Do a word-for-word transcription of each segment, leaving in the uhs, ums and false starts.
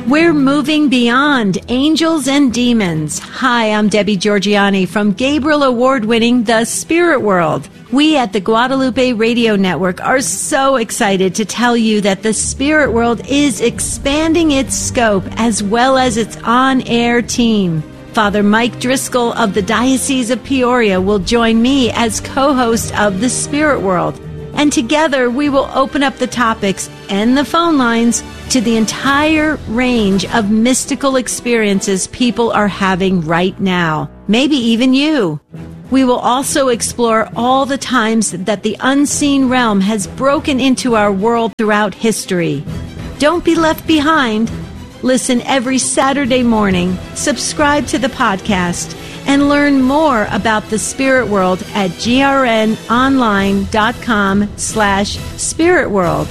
We're moving beyond angels and demons. Hi, I'm Debbie Georgiani from Gabriel Award-winning The Spirit World. We at the Guadalupe Radio Network are so excited to tell you that The Spirit World is expanding its scope as well as its on-air team. Father Mike Driscoll of the Diocese of Peoria will join me as co-host of The Spirit World. And together we will open up the topics and the phone lines to the entire range of mystical experiences people are having right now. Maybe even you. We will also explore all the times that the unseen realm has broken into our world throughout history. Don't be left behind. Listen every Saturday morning, subscribe to the podcast, and learn more about the Spirit World at grnonline.com slash Spirit World.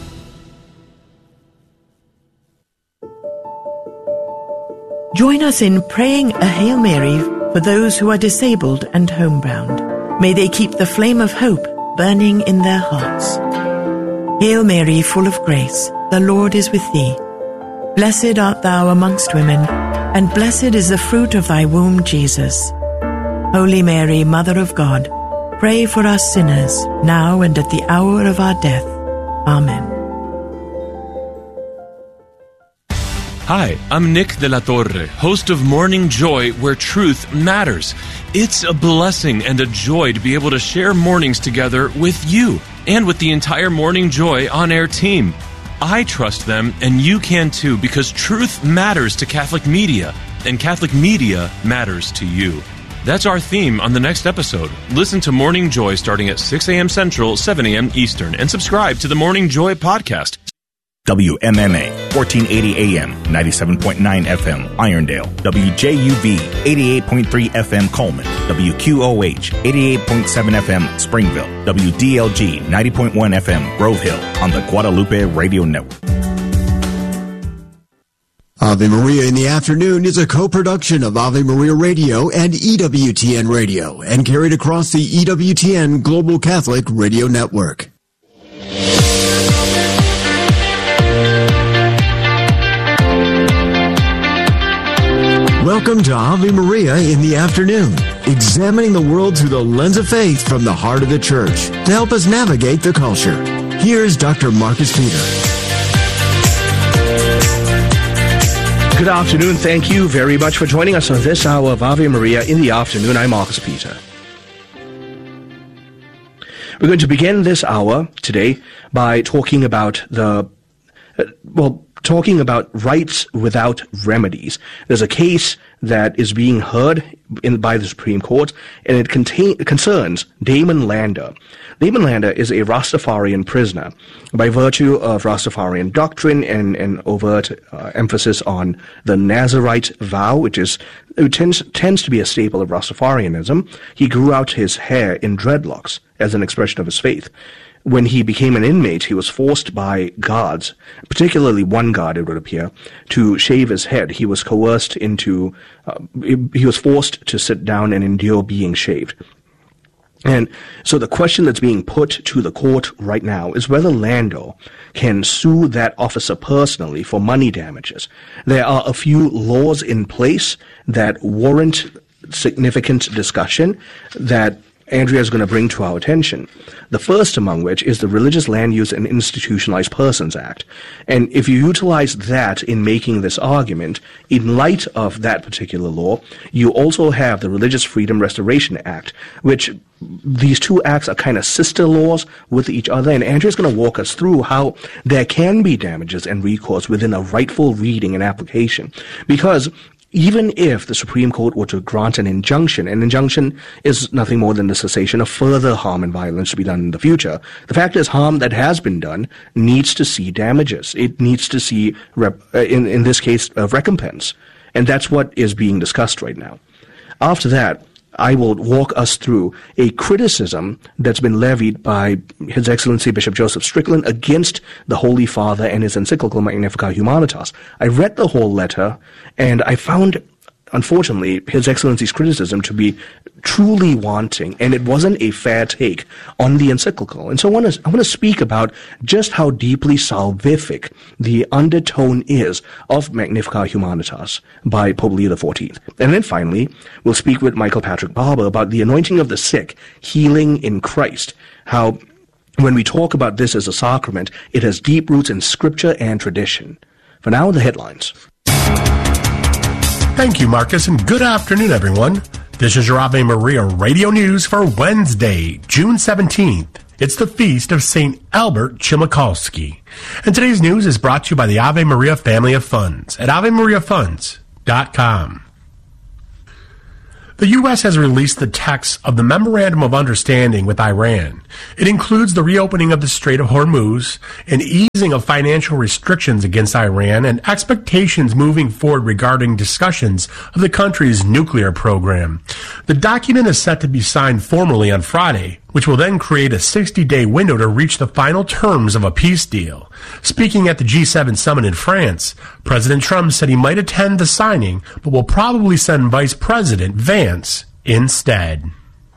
Join us in praying a Hail Mary for those who are disabled and homebound. May they keep the flame of hope burning in their hearts. Hail Mary, full of grace, the Lord is with thee. Blessed art thou amongst women, and blessed is the fruit of thy womb, Jesus. Holy Mary, Mother of God, pray for us sinners, now and at the hour of our death. Amen. Hi, I'm Nick de la Torre, host of Morning Joy, where truth matters. It's a blessing and a joy to be able to share mornings together with you and with the entire Morning Joy on-air team. I trust them, and you can too, because truth matters to Catholic media, and Catholic media matters to you. That's our theme on the next episode. Listen to Morning Joy starting at six a.m. Central, seven a.m. Eastern, and subscribe to the Morning Joy podcast. W M M A, fourteen eighty A M, ninety-seven point nine F M, Irondale. W J U V, eighty-eight point three F M, Coleman. W Q O H, eighty-eight point seven F M, Springville. W D L G, ninety point one F M, Grove Hill, on the Guadalupe Radio Network. Ave Maria in the Afternoon is a co-production of Ave Maria Radio and E W T N Radio, and carried across the E W T N Global Catholic Radio Network. Welcome to Ave Maria in the Afternoon, examining the world through the lens of faith from the heart of the Church to help us navigate the culture. Here's Doctor Marcus Peter. Good afternoon. Thank you very much for joining us on this hour of Ave Maria in the Afternoon. I'm Marcus Peter. We're going to begin this hour today by talking about the, uh, well, talking about rights without remedies. There's a case that is being heard in, by the Supreme Court, and it contain, concerns Damon Lander. Damon Lander is a Rastafarian prisoner by virtue of Rastafarian doctrine and an overt uh, emphasis on the Nazarite vow, which is it tends, tends to be a staple of Rastafarianism. He grew out his hair in dreadlocks as an expression of his faith. When he became an inmate, he was forced by guards, particularly one guard, it would appear, to shave his head. He was coerced into, uh, he was forced to sit down and endure being shaved. And so the question that's being put to the court right now is whether Lando can sue that officer personally for money damages. There are a few laws in place that warrant significant discussion that Andrea is going to bring to our attention. The first among which is the Religious Land Use and Institutionalized Persons Act. And if you utilize that in making this argument, in light of that particular law, you also have the Religious Freedom Restoration Act, which these two acts are kind of sister laws with each other. And Andrea is going to walk us through how there can be damages and recourse within a rightful reading and application. Because even if the Supreme Court were to grant an injunction, an injunction is nothing more than the cessation of further harm and violence to be done in the future. The fact is, harm that has been done needs to see damages. It needs to see, rep, uh, in, in this case, uh, recompense. And that's what is being discussed right now. After that, I will walk us through a criticism that's been levied by His Excellency Bishop Joseph Strickland against the Holy Father and his encyclical Magnificat Humanitas. I read the whole letter, and I found unfortunately, His Excellency's criticism to be truly wanting, and it wasn't a fair take on the encyclical. And so I want to I want to speak about just how deeply salvific the undertone is of Magnificat Humanitas by Pope Leo the fourteenth. And then finally, we'll speak with Michael Patrick Barber about the anointing of the sick, healing in Christ, how when we talk about this as a sacrament, it has deep roots in Scripture and tradition. For now, the headlines. Thank you, Marcus, and good afternoon, everyone. This is your Ave Maria Radio News for Wednesday, June seventeenth. It's the feast of Saint Albert Chmikalski. And today's news is brought to you by the Ave Maria Family of Funds at ave maria funds dot com. The U S has released the text of the Memorandum of Understanding with Iran. It includes the reopening of the Strait of Hormuz, an easing of financial restrictions against Iran, and expectations moving forward regarding discussions of the country's nuclear program. The document is set to be signed formally on Friday, which will then create a sixty-day window to reach the final terms of a peace deal. Speaking at the G seven summit in France, President Trump said he might attend the signing, but will probably send Vice President Vance instead.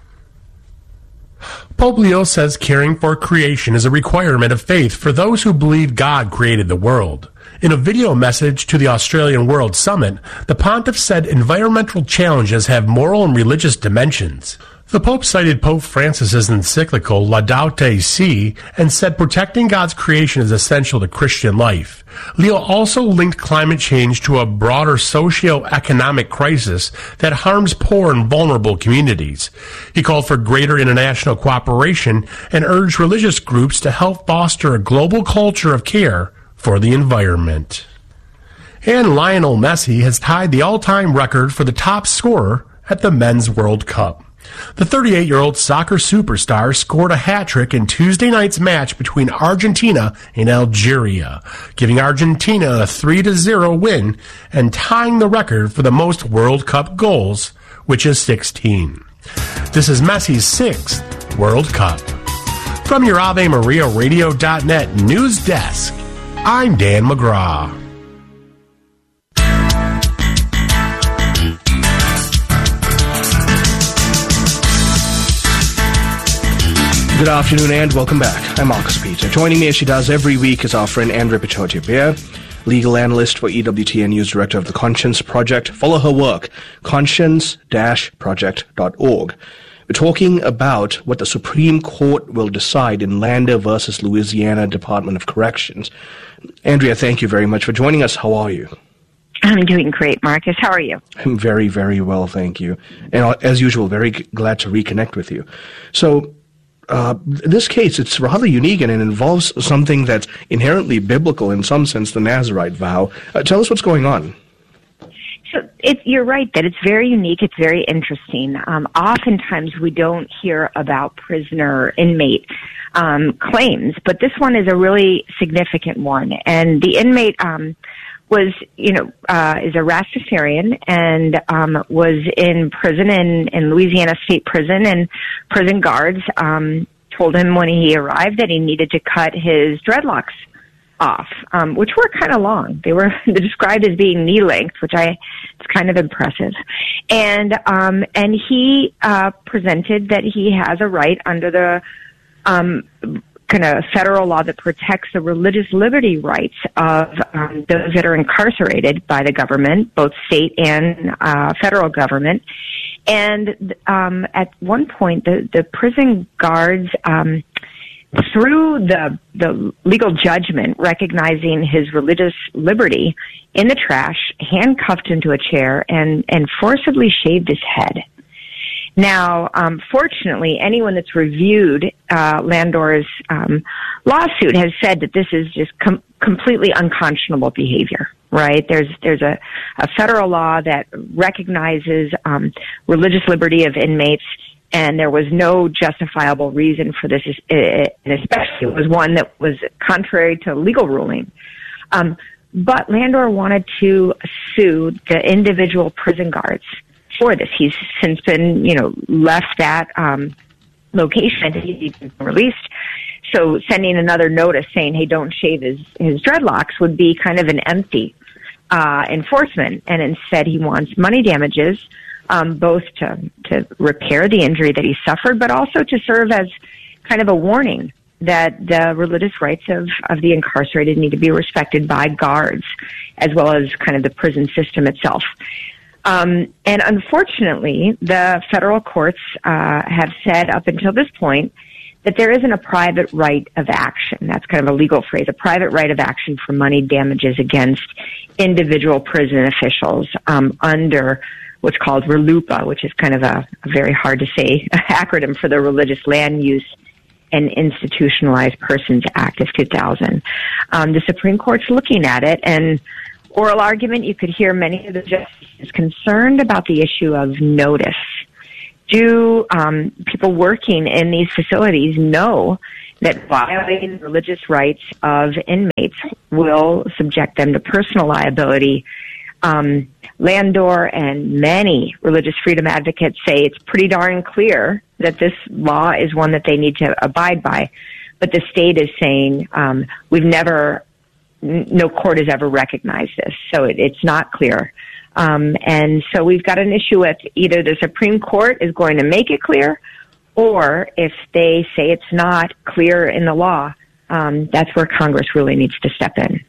Pope Leo says caring for creation is a requirement of faith for those who believe God created the world. In a video message to the Australian World Summit, the pontiff said environmental challenges have moral and religious dimensions. The Pope cited Pope Francis's encyclical Laudato Si and said protecting God's creation is essential to Christian life. Leo also linked climate change to a broader socio-economic crisis that harms poor and vulnerable communities. He called for greater international cooperation and urged religious groups to help foster a global culture of care for the environment. And Lionel Messi has tied the all-time record for the top scorer at the Men's World Cup. The thirty-eight-year-old soccer superstar scored a hat-trick in Tuesday night's match between Argentina and Algeria, giving Argentina a three to zero win and tying the record for the most World Cup goals, which is sixteen. This is Messi's sixth World Cup. From your Ave Maria Radio dot net news desk, I'm Dan McGraw. Good afternoon and welcome back. I'm Marcus Peter. Joining me as she does every week is our friend Andrea Pichotia-Beer, legal analyst for E W T N News, director of the Conscience Project. Follow her work, conscience dash project dot org. We're talking about what the Supreme Court will decide in Lander versus Louisiana Department of Corrections. Andrea, thank you very much for joining us. How are you? I'm doing great, Marcus. How are you? I'm very, very well, thank you. And as usual, very g- glad to reconnect with you. So, Uh, this case, it's rather unique, and it involves something that's inherently biblical in some sense, the Nazirite vow. Uh, tell us what's going on. So it, you're right that it's very unique. It's very interesting. Um, oftentimes we don't hear about prisoner inmate um, claims, but this one is a really significant one. And the inmate um, was, you know, uh, is a Rastafarian and um, was in prison in, in Louisiana State Prison, and prison guards um, told him when he arrived that he needed to cut his dreadlocks off, um, which were kind of long. They were described as being knee length, which I it's kind of impressive. And um, and he uh, presented that he has a right under the um, kind of federal law that protects the religious liberty rights of um, those that are incarcerated by the government, both state and uh, federal government. And um, at one point, the, the prison guards, um, through the the legal judgment recognizing his religious liberty, in the trash, handcuffed him to a chair and, and forcibly shaved his head. Now, um, fortunately, anyone that's reviewed uh, Landor's um, lawsuit has said that this is just com- completely unconscionable behavior. Right? There's there's a, a federal law that recognizes um, religious liberty of inmates, and there was no justifiable reason for this, and especially it was one that was contrary to legal ruling. Um, but Landor wanted to sue the individual prison guards for this. He's since been, you know, left that um, location. He's been released. So sending another notice saying, hey, don't shave his, his dreadlocks would be kind of an empty uh, enforcement, and instead he wants money damages, um, both to, to repair the injury that he suffered, but also to serve as kind of a warning that the religious rights of, of the incarcerated need to be respected by guards, as well as kind of the prison system itself. Um, and unfortunately, the federal courts uh, have said up until this point that there isn't a private right of action. That's kind of a legal phrase, a private right of action for money damages against individual prison officials um, under what's called RLUIPA, which is kind of a, a very hard to say acronym for the Religious Land Use and Institutionalized Persons Act of two thousand. Um, the Supreme Court's looking at it, and oral argument, you could hear many of the justices concerned about the issue of notice. Do um, people working in these facilities know that violating the religious rights of inmates will subject them to personal liability? Um, Landor and many religious freedom advocates say it's pretty darn clear that this law is one that they need to abide by. But the state is saying um, we've never, n- no court has ever recognized this, so it, it's not clear. Um, and so we've got an issue with either the Supreme Court is going to make it clear, or if they say it's not clear in the law, um, that's where Congress really needs to step in.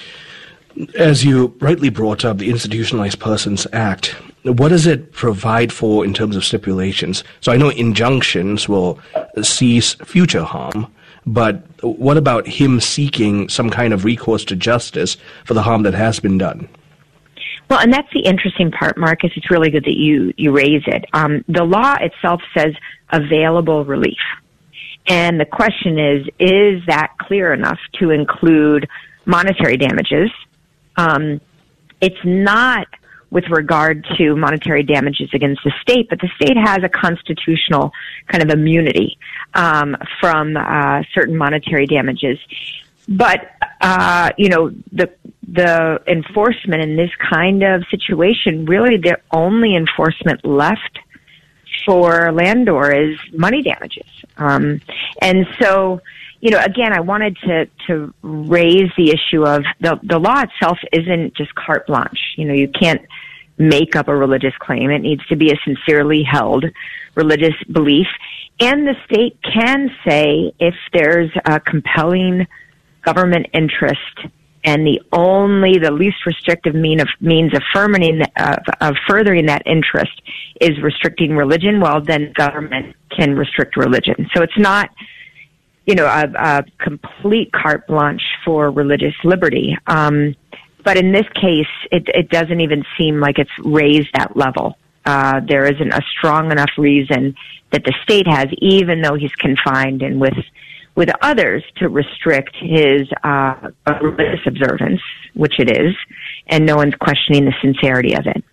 As you rightly brought up, the Institutionalized Persons Act, what does it provide for in terms of stipulations? So I know injunctions will cease future harm, but what about him seeking some kind of recourse to justice for the harm that has been done? Well, and that's the interesting part, Marcus. It's really good that you, you raise it. Um, the law itself says available relief. And the question is, is that clear enough to include monetary damages? Um, it's not with regard to monetary damages against the state, but the state has a constitutional kind of immunity um, from uh, certain monetary damages. But, uh, you know, the the enforcement in this kind of situation, really the only enforcement left for Landor is money damages. Um, and so, you know, again, I wanted to, to raise the issue of the, the law itself isn't just carte blanche. You know, you can't make up a religious claim. It needs to be a sincerely held religious belief. And the state can say if there's a compelling government interest and the only, the least restrictive mean of, means of, furthering, uh, of furthering that interest is restricting religion, well, then government can restrict religion. So it's not, you know, a, a complete carte blanche for religious liberty. Um, but in this case, it, it doesn't even seem like it's raised that level. Uh, there isn't a strong enough reason that the state has, even though he's confined and with with others, to restrict his uh, religious observance, which it is, and no one's questioning the sincerity of it.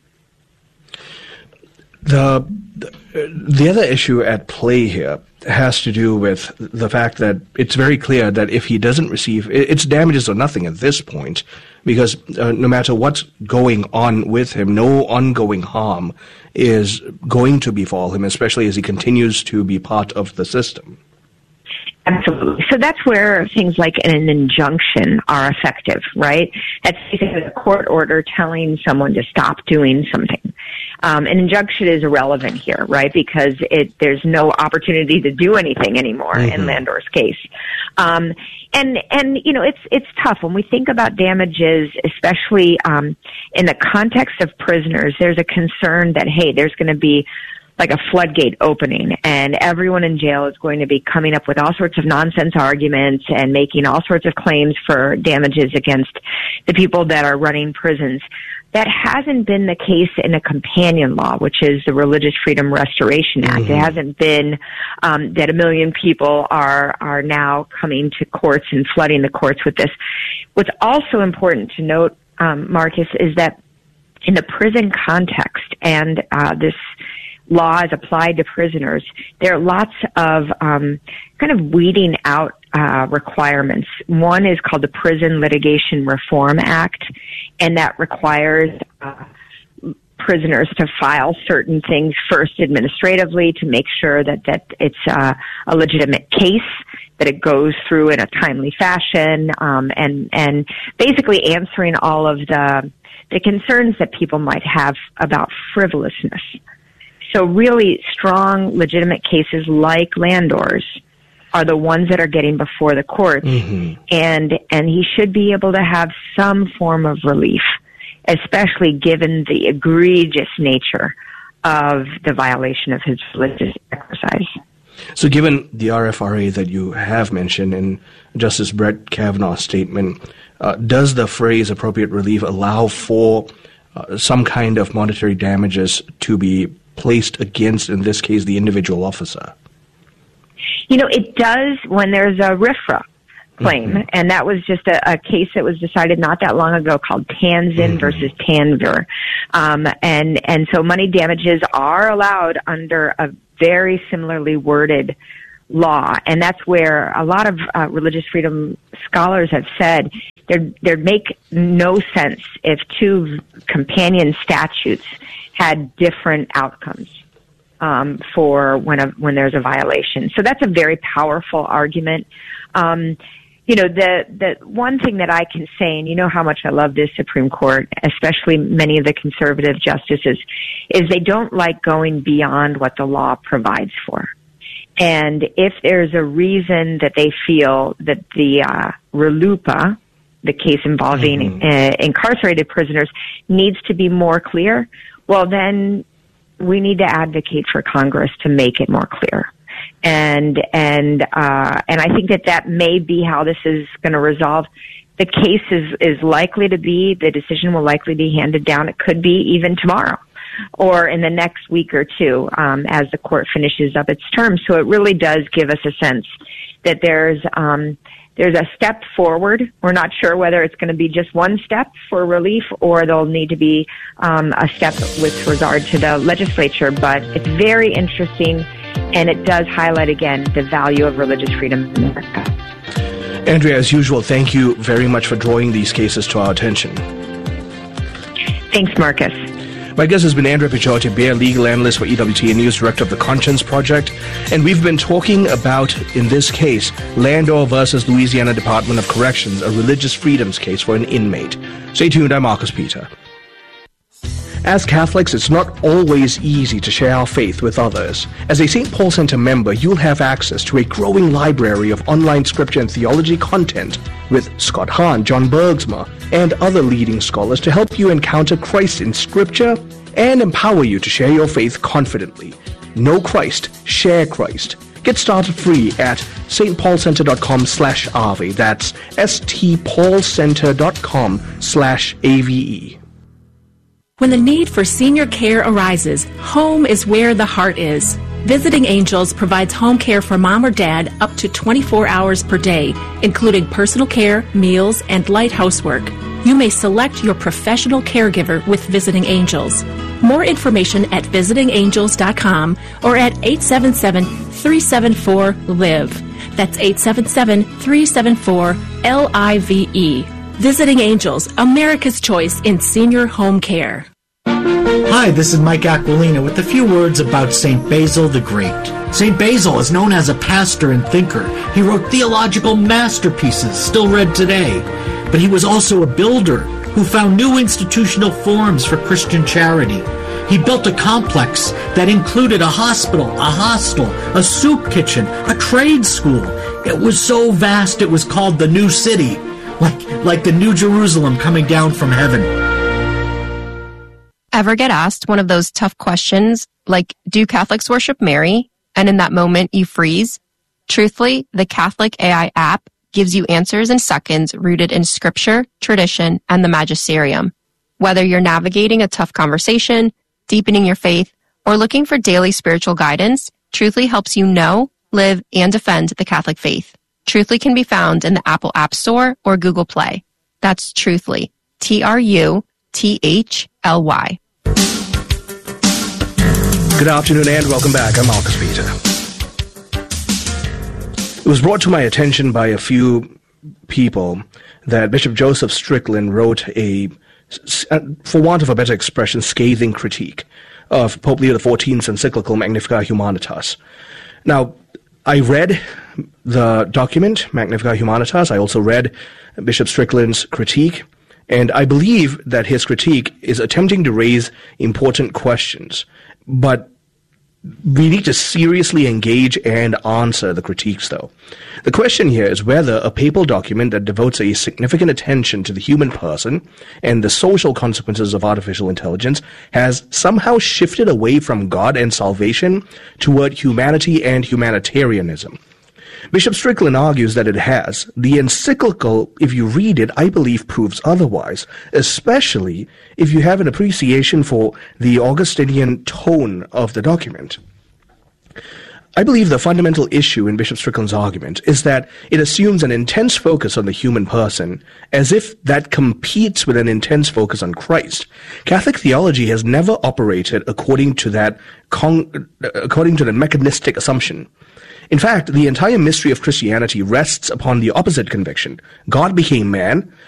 The the other issue at play here has to do with the fact that it's very clear that if he doesn't receive, it's damages or nothing at this point, because uh, no matter what's going on with him, no ongoing harm is going to befall him, especially as he continues to be part of the system. Absolutely. So that's where things like an injunction are effective, right? That's basically a court order telling someone to stop doing something. Um, an injunction is irrelevant here, right? Because it, there's no opportunity to do anything anymore mm-hmm. in Landor's case. Um, and, and, you know, it's, it's tough when we think about damages, especially, um, in the context of prisoners. There's a concern that, hey, there's going to be like a floodgate opening, and everyone in jail is going to be coming up with all sorts of nonsense arguments and making all sorts of claims for damages against the people that are running prisons. That hasn't been the case in a companion law, which is the Religious Freedom Restoration Act. Mm-hmm. It hasn't been um, that a million people are are now coming to courts and flooding the courts with this. What's also important to note, um, Marcus, is that in the prison context, and uh, this law is applied to prisoners, there are lots of um, kind of weeding out uh, requirements. One is called the Prison Litigation Reform Act, and that requires uh, prisoners to file certain things first administratively to make sure that, that it's uh, a legitimate case. that it goes through in a timely fashion, um, and and basically answering all of the the concerns that people might have about frivolousness. So really strong, legitimate cases like Landor's are the ones that are getting before the courts, mm-hmm. and and he should be able to have some form of relief, especially given the egregious nature of the violation of his religious exercise. So given the R F R A that you have mentioned in Justice Brett Kavanaugh's statement, uh, does the phrase appropriate relief allow for uh, some kind of monetary damages to be placed against, in this case, the individual officer? You know, it does when there's a R F R A claim, mm-hmm. and that was just a, a case that was decided not that long ago called Tanzin mm-hmm. versus Tanvir. Um, and, and so money damages are allowed under a very similarly worded law, and that's where a lot of uh, religious freedom scholars have said there there'd make no sense if two companion statutes had different outcomes um, for when a, when there's a violation. So that's a very powerful argument. Um, you know, the the one thing that I can say, and you know how much I love this Supreme Court, especially many of the conservative justices, is they don't like going beyond what the law provides for. And if there's a reason that they feel that the uh, RLUIPA, the case involving mm-hmm. uh, incarcerated prisoners, needs to be more clear, well, then we need to advocate for Congress to make it more clear. And and uh, and I think that that may be how this is going to resolve. The case is, is likely to be, the decision will likely be handed down. It could be even tomorrow or in the next week or two um, as the court finishes up its term. So it really does give us a sense that there's um, there's a step forward. We're not sure whether it's going to be just one step for relief or there'll need to be um, a step with regard to the legislature. But it's very interesting, and it does highlight again the value of religious freedom in America. Andrea, as usual, thank you very much for drawing these cases to our attention. Thanks, Marcus. My guest has been Andrea Picciotti-Bear, legal analyst for E W T N News, director of the Conscience Project. And we've been talking about, in this case, Landor versus Louisiana Department of Corrections, a religious freedoms case for an inmate. Stay tuned, I'm Marcus Peter. As Catholics, it's not always easy to share our faith with others. As a Saint Paul Center member, you'll have access to a growing library of online scripture and theology content with Scott Hahn, John Bergsma, and other leading scholars to help you encounter Christ in scripture and empower you to share your faith confidently. Know Christ, share Christ. Get started free at stpaulcenter.com slash AVE. That's stpaulcenter.com slash AVE. When the need for senior care arises, home is where the heart is. Visiting Angels provides home care for mom or dad up to twenty-four hours per day, including personal care, meals, and light housework. You may select your professional caregiver with Visiting Angels. More information at visiting angels dot com or at eight seven seven, three seven four, L I V E. That's eight seven seven, three seven four, L I V E. Visiting Angels, America's choice in senior home care. Hi, this is Mike Aquilina with a few words about Saint Basil the Great. Saint Basil is known as a pastor and thinker. He wrote theological masterpieces still read today. But he was also a builder who found new institutional forms for Christian charity. He built a complex that included a hospital, a hostel, a soup kitchen, a trade school. It was so vast it was called the New City. Like, like the New Jerusalem coming down from heaven. Ever get asked one of those tough questions, like, do Catholics worship Mary? And in that moment, you freeze? Truthfully, the Catholic A I app gives you answers in seconds rooted in scripture, tradition, and the magisterium. Whether you're navigating a tough conversation, deepening your faith, or looking for daily spiritual guidance, Truthfully helps you know, live, and defend the Catholic faith. Truthfully can be found in the Apple App Store or Google Play. That's Truthfully. T R U T H L Y. Good afternoon and welcome back. I'm Marcus Peter. It was brought to my attention by a few people that Bishop Joseph Strickland wrote a, for want of a better expression, scathing critique of Pope Leo the fourteenth's encyclical Magnificat Humanitas. Now, I read the document, Magnificat Humanitas. I also read Bishop Strickland's critique, and I believe that his critique is attempting to raise important questions, but we need to seriously engage and answer the critiques, though. The question here is whether a papal document that devotes a significant attention to the human person and the social consequences of artificial intelligence has somehow shifted away from God and salvation toward humanity and humanitarianism. Bishop Strickland argues that it has. The encyclical, if you read it, I believe proves otherwise, especially if you have an appreciation for the Augustinian tone of the document. I believe the fundamental issue in Bishop Strickland's argument is that it assumes an intense focus on the human person, as if that competes with an intense focus on Christ. Catholic theology has never operated according to that, con- according to that mechanistic assumption. In fact, the entire mystery of Christianity rests upon the opposite conviction. God became man,